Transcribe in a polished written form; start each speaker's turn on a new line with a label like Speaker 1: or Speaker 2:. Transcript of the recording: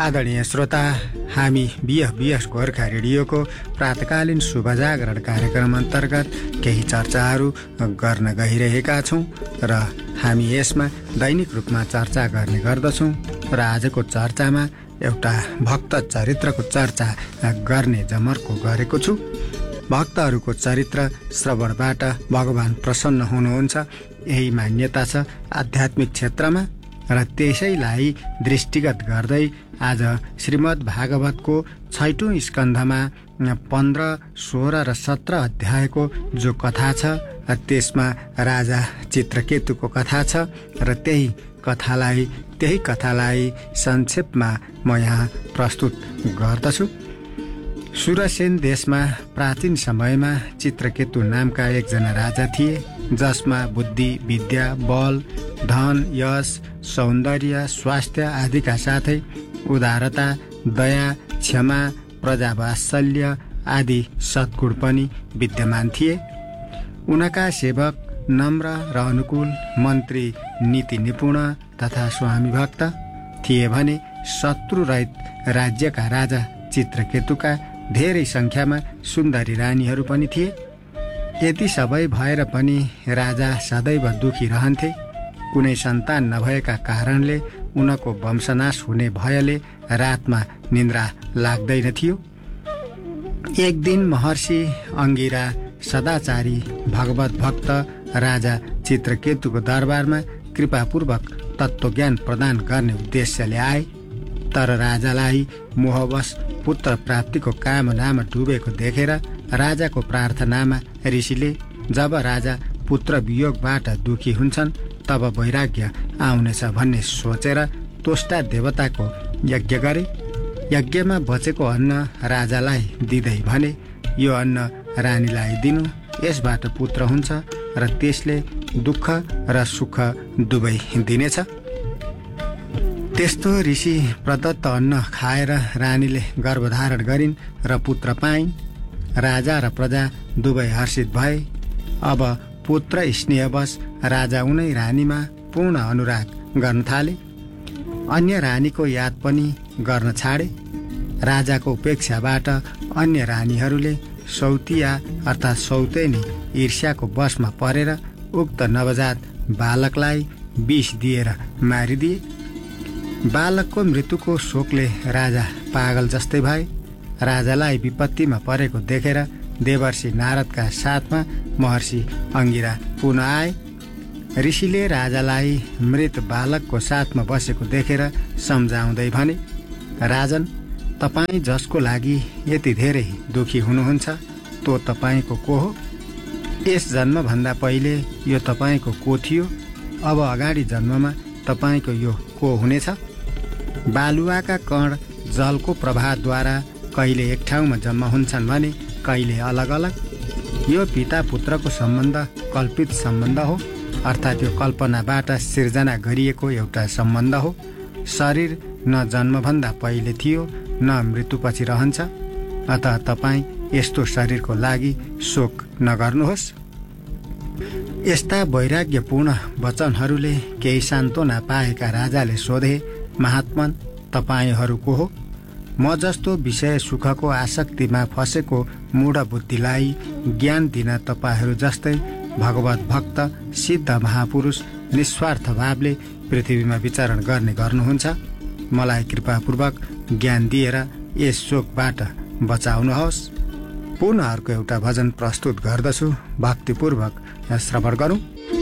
Speaker 1: आदरणीय श्रोता, हामी BFBS गोर्खा रेडियोको प्रातकालीन शुभ जागरण कार्यक्रम अन्तर्गत केही चर्चाहरू गर्न गइरहेका छौँ र हामी यसमा दैनिक रूपमा चर्चा गर्ने गर्दछौँ। र आजको चर्चामा एउटा भक्त चरित्रको चर्चा गर्ने जमर्को गरेको छु। भक्तहरूको चरित्र श्रवणबाट भगवान प्रसन्न हुनुहुन्छ, यही मान्यता छ आध्यात्मिक क्षेत्रमा। र त्यसैलाई दृष्टिगत गर्दै आज श्रीमद् भागवतको 6औं स्कन्धमा 15, 16 र 17 अध्यायको जो कथा छ त्यसमा राजा चित्रकेतुको कथा छ र त्यही कथालाई संक्षेपमा म यहाँ प्रस्तुत गर्दछु। सुरसेन देशमा प्राचीन समयमा चित्रकेतु नामका एकजना राजा थिए, जसमा बुद्धि, विद्या, बल, धन, यश, सौन्दर्य, स्वास्थ्य आदिका साथै उदारता, दया, क्षमा, प्रजावात्सल्य आदि सद्गुण पनि विद्यमान थिए। उनका सेवक नम्र र अनुकूल, मन्त्री नीति निपुण तथा स्वामी भक्त थिए भने शत्रुरहित राज्यका राजा चित्रकेतुका धेरै संख्यामा सुन्दरी रानीहरू पनि थिए। यति सबै भएर पनि राजा सदैव दुखी रहन्थे। कुनै सन्तान नभएका कारणले उनको वंशनाश हुने भयले रातमा निन्द्रा लाग्दैन थियो। एक दिन महर्षि अंगिरा सदाचारी भगवत भक्त राजा चित्रकेतुको दरबारमा कृपापूर्वक तत्त्वज्ञान प्रदान गर्ने उद्देश्यले आए। तर राजालाई मोहवश पुत्र प्राप्तिको कामनामा डुबेको देखेर राजाको प्रार्थनामा ऋषिले जब राजा पुत्र वियोगबाट दुखी हुन्छन् तब वैराग्य आउनेछ भन्ने सोचेर तोष्टा देवताको यज्ञ गरे। यज्ञमा बचेको अन्न राजालाई दिँदै भने, यो अन्न रानीलाई दिनु, यसबाट पुत्र हुन्छ र त्यसले दुःख र सुख दुवै दिनेछ। त्यस्तो ऋषि प्रदत्त अन्न खाएर रानीले गर्भधारण गरिन् र पुत्र पाइन्। राजा र प्रजा दुवै हर्षित भए। अब पुत्र स्नेहवश राजा उनै रानीमा पूर्ण अनुराग गर्न थाले। अन्य रानीको याद पनि गर्न छाडे। राजाको उपेक्षाबाट अन्य रानीहरूले सौतिया अर्थात् सौतेनी ईर्ष्याको वशमा परेर उक्त नवजात बालकलाई विष दिएर मारिदिए। बालकको मृत्युको शोकले राजा पागल जस्तै भए। राजालाई विपत्तिमा परेको देखेर देवर्षि नारदका साथमा महर्षि अंगिरा पुनः आए। ऋषिले राजालाई मृत बालकको साथमा बसेको देखेर सम्झाउँदै भने, राजन, तपाईँ जसको लागि यति धेरै दुखी हुनुहुन्छ त्यो तपाईँको को हो? यस जन्मभन्दा पहिले यो तपाईँको को थियो? अब अगाडि जन्ममा तपाईँको यो को हुनेछ? बालुवाका कण जलको प्रभावद्वारा कहिले एक ठाउँमा जम्मा हुन्छन् भने कहिले अलग अलग। यो पिता पुत्रको सम्बन्ध कल्पित सम्बन्ध हो, अर्थात् यो कल्पनाबाट सिर्जना गरिएको एउटा सम्बन्ध हो। शरीर न जन्मभन्दा पहिले थियो न मृत्युपछि रहन्छ। अतः तपाईँ यस्तो शरीरको लागि शोक नगर्नुहोस्। यस्ता वैराग्यपूर्ण वचनहरूले केही सान्त्वना पाएका राजाले सोधे, महात्मन, तपाईहरू को हो? म जस्तो विषय सुखको आसक्तिमा फसेको मूढ बुद्धिलाई ज्ञान दिन तपाईहरू जस्तै भगवत भक्त सिद्ध महापुरुष निस्वार्थ भावले पृथ्वीमा विचरण गर्नुहुन्छ। मलाई कृपापूर्वक ज्ञान दिएर यस शोकबाट बचाउनुहोस्। पुनः अर्को एउटा भजन प्रस्तुत गर्दछु, भक्तिपूर्वक श्रवण गरौँ।